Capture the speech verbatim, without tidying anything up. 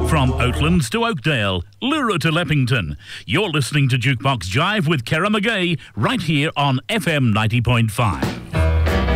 From Oatlands to Oakdale, Lura to Leppington, you're listening to Jukebox Jive with Kara McGay right here on F M ninety point five.